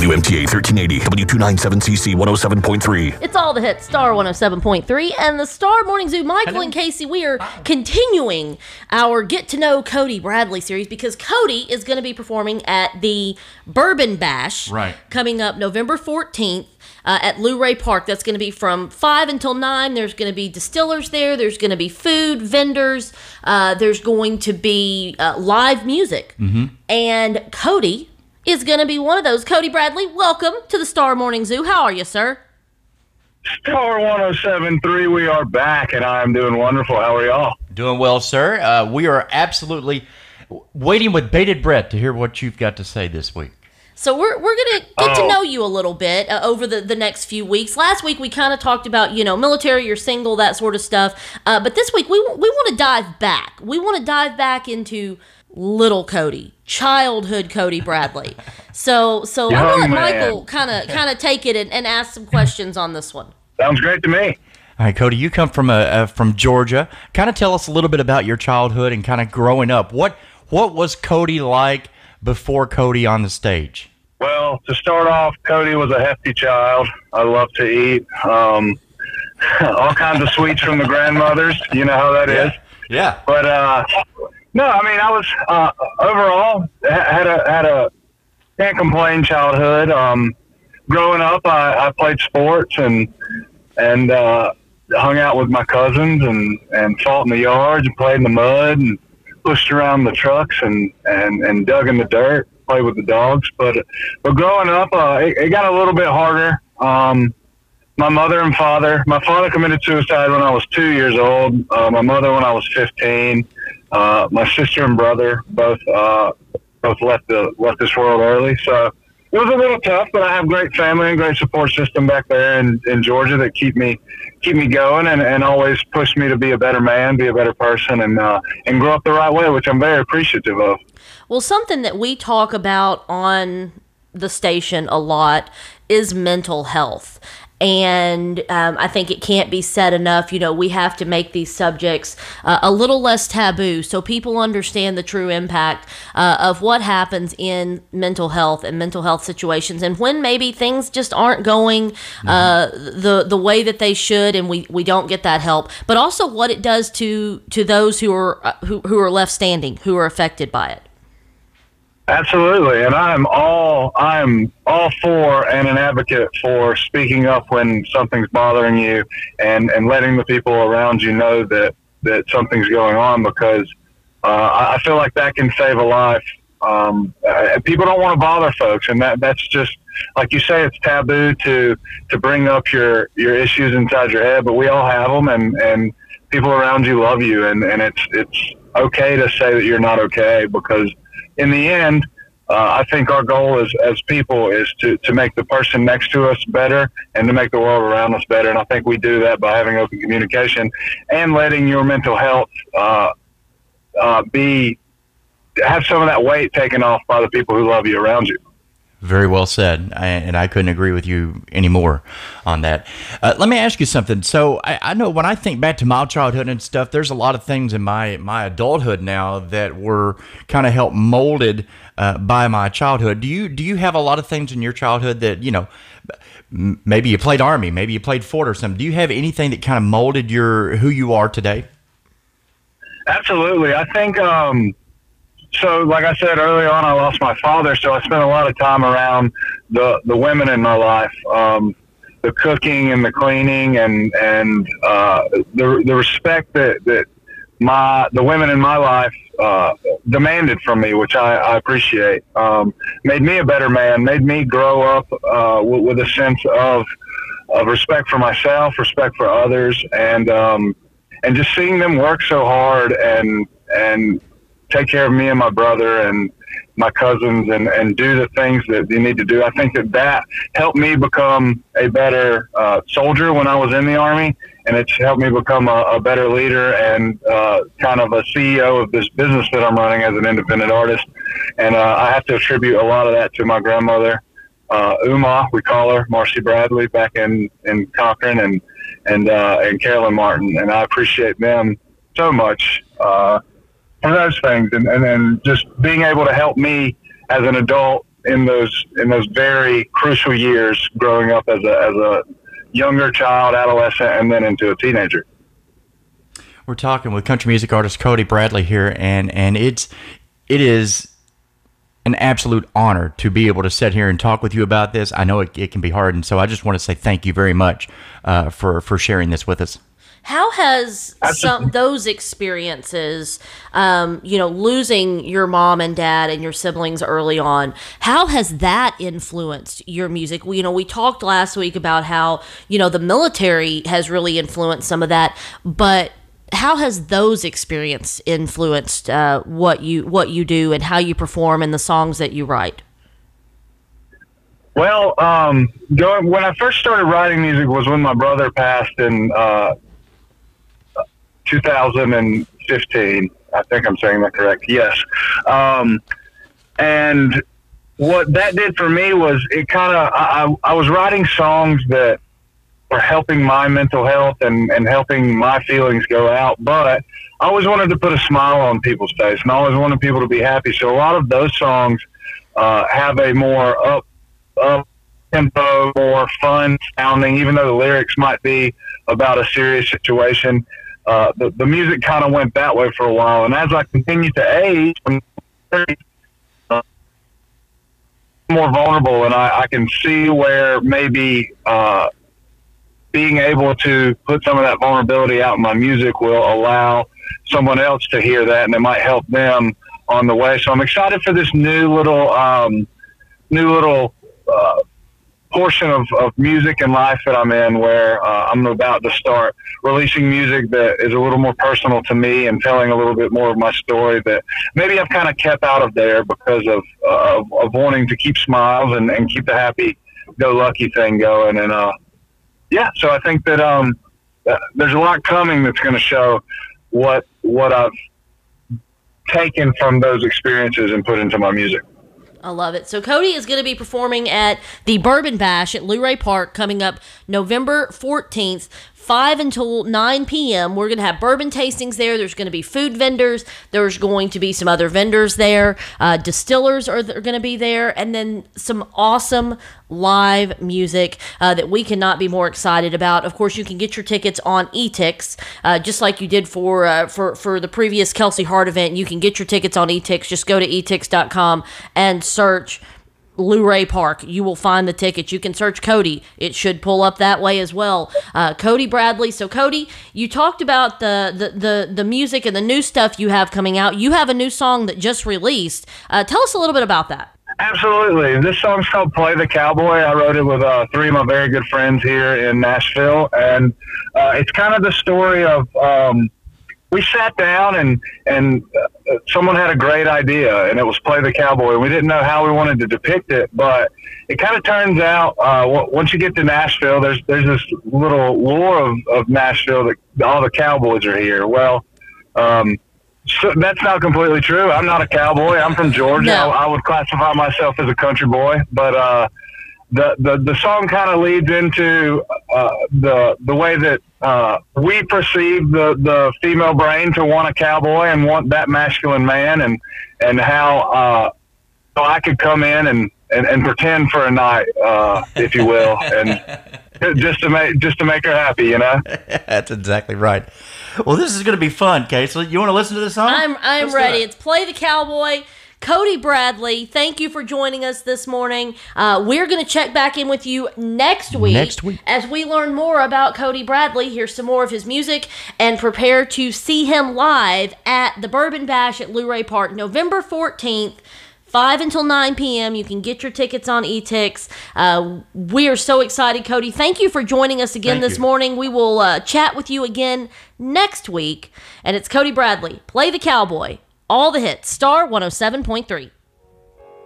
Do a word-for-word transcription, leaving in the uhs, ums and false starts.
W M T A thirteen eighty, W two ninety-seven C C one oh seven point three. It's all the hits, Star one oh seven point three, and the Star Morning Zoo. Michael and Casey, we are continuing our Get to Know Cody Bradley series because Cody is going to be performing at the Bourbon Bash right. coming up November fourteenth. Uh, at Luray Park. That's going to be from five until nine. There's going to be distillers there. There's going to be food, vendors. Uh, there's going to be uh, live music. Mm-hmm. And Cody is going to be one of those. Cody Bradley, welcome to the Star Morning Zoo. How are you, sir? Star one oh seven point three, we are back, and I'm doing wonderful. How are y'all? Doing well, sir. Uh, we are absolutely waiting with bated breath to hear what you've got to say this week. So we're we're going to get oh. to know you a little bit uh, over the, the next few weeks. Last week we kind of talked about, you know, military, you're single, that sort of stuff. Uh, but this week we we want to dive back. We want to dive back into little Cody, childhood Cody Bradley. So so Young I'm going to let man. Michael kind of kind of take it and, and ask some questions on this one. Sounds great to me. All right, Cody, you come from uh, uh, from Georgia. Kind of tell us a little bit about your childhood and kind of growing up. What what was Cody like before Cody on the stage? Well, to start off, Cody was a hefty child. I love to eat. Um, all kinds of sweets from the grandmothers. You know how that yeah. is. Yeah. But uh, no, I mean, I was uh, overall had a had a can't complain childhood. Um, growing up, I, I played sports and and uh, hung out with my cousins and, and fought in the yards and played in the mud and pushed around the trucks and, and, and dug in the dirt. Play with the dogs, but but growing up, uh, it, it got a little bit harder. Um, my mother and father, my father committed suicide when I was two years old. Uh, my mother when I was fifteen. Uh, my sister and brother both uh, both left the left this world early. So it was a little tough, but I have great family and great support system back there in, in Georgia that keep me keep me going and, and always push me to be a better man, be a better person, and uh, and grow up the right way, which I'm very appreciative of. Well, something that we talk about on the station a lot is mental health. And um, I think it can't be said enough, you know, we have to make these subjects uh, a little less taboo so people understand the true impact uh, of what happens in mental health and mental health situations and when maybe things just aren't going uh, the the way that they should and we, we don't get that help, but also what it does to to those who are uh, who, who are left standing, who are affected by it. Absolutely, and I'm all I'm all for and an advocate for speaking up when something's bothering you and, and letting the people around you know that, that something's going on because uh, I feel like that can save a life. Um, uh, people don't want to bother folks, and that that's just like you say. It's taboo to to bring up your, your issues inside your head, but we all have them, and, and people around you love you, and, and it's it's okay to say that you're not okay because. In the end, uh, I think our goal as, as people is to, to make the person next to us better and to make the world around us better. And I think we do that by having open communication and letting your mental health uh, uh, be have some of that weight taken off by the people who love you around you. Very well said, I, and I couldn't agree with you anymore on that. Uh, let me ask you something. So I, I know when I think back to my childhood and stuff, there's a lot of things in my, my adulthood now that were kind of helped molded uh, by my childhood. Do you do you have a lot of things in your childhood that, you know, m- maybe you played Army, maybe you played Fort or something. Do you have anything that kind of molded your who you are today? Absolutely. I think um, so. Like I said early on, I lost my father, so I spent a lot of time around the the women in my life, um, the cooking and the cleaning, and and uh, the the respect that that my the women in my life uh, demanded from me, which I, I appreciate. Um, made me a better man. Made me grow up uh, with, with a sense of of respect for myself, respect for others, and um, and just seeing them work so hard and and take care of me and my brother and my cousins and, and do the things that you need to do. I think that that helped me become a better uh, soldier when I was in the Army, and it's helped me become a, a better leader and uh, kind of a C E O of this business that I'm running as an independent artist. And uh, I have to attribute a lot of that to my grandmother, uh, Uma, we call her, Marcy Bradley, back in, in Cochran, and and uh, and Carolyn Martin. And I appreciate them so much uh, for those things. And, and then just being able to help me as an adult in those in those very crucial years growing up as a as a younger child, adolescent, and then into a teenager. We're talking with country music artist Cody Bradley here, and and it's it is an absolute honor to be able to sit here and talk with you about this. I know it, it can be hard, and so I just want to say thank you very much uh, for for sharing this with us. How has some those experiences, um, you know, losing your mom and dad and your siblings early on, how has that influenced your music? We, you know, we talked last week about how, you know, the military has really influenced some of that, but how has those experiences influenced uh, what you what you do and how you perform and the songs that you write? Well, um, going, when I first started writing music was when my brother passed in uh, two thousand fifteen. I think I'm saying that correct. Yes. Um, and what that did for me was it kind of, I, I was writing songs that were helping my mental health and, and helping my feelings go out. But I always wanted to put a smile on people's face, and I always wanted people to be happy. So a lot of those songs uh, have a more up, up tempo, more fun sounding, even though the lyrics might be about a serious situation. Uh, the, the music kind of went that way for a while. And as I continued to age, I'm very, uh, more vulnerable, and I, I can see where maybe uh, being able to put some of that vulnerability out in my music will allow someone else to hear that, and it might help them on the way. So I'm excited for this new little, um, new little uh, portion of, of music and life that I'm in, where uh, I'm about to start releasing music that is a little more personal to me and telling a little bit more of my story that maybe I've kind of kept out of there because of, uh, of, of wanting to keep smiles and, and keep the happy-go-lucky thing going. And, uh, yeah, so I think that um, uh, there's a lot coming that's going to show what what I've taken from those experiences and put into my music. I love it. So Cody is going to be performing at the Bourbon Bash at Luray Park coming up November fourteenth, five until nine p.m. We're going to have bourbon tastings there. There's going to be food vendors. There's going to be some other vendors there. Uh, distillers are, are going to be there. And then some awesome live music uh, that we cannot be more excited about. Of course, you can get your tickets on eTix, uh, just like you did for, uh, for, for the previous Kelsey Hart event. You can get your tickets on eTix. Just go to e tix dot com and search Luray Park. You will find the tickets. You can search Cody. It should pull up that way as well. Uh, Cody Bradley. So Cody, you talked about the, the, the, the music and the new stuff you have coming out. You have a new song that just released. Uh, tell us a little bit about that. Absolutely. This song's called Play the Cowboy. I wrote it with uh, three of my very good friends here in Nashville. And uh, it's kind of the story of, um, we sat down and, and uh, someone had a great idea, and it was Play the Cowboy. We didn't know how we wanted to depict it, but it kind of turns out uh, once you get to Nashville, there's there's this little lore of, of Nashville that all the cowboys are here. Well, um, so that's not completely true. I'm not a cowboy. I'm from Georgia. No. I, I would classify myself as a country boy, but uh, the, the, the song kind of leads into uh, the the way that uh, we perceive the, the female brain to want a cowboy and want that masculine man, and and how uh, so I could come in and, and, and pretend for a night, uh, if you will, and just to make just to make her happy, you know. That's exactly right. Well, this is going to be fun, Kate. So you want to listen to this song? I'm I'm Let's ready. do it. It's Play the Cowboy. Cody Bradley, thank you for joining us this morning. Uh, we're going to check back in with you next week, Next week. as we learn more about Cody Bradley, hear some more of his music, and prepare to see him live at the Bourbon Bash at Luray Park, November fourteenth. five until nine p.m. You can get your tickets on eTix. Uh, we are so excited, Cody. Thank you for joining us again Thank this you. morning. We will uh, chat with you again next week. And it's Cody Bradley. Play the Cowboy. All the hits. Star one oh seven point three.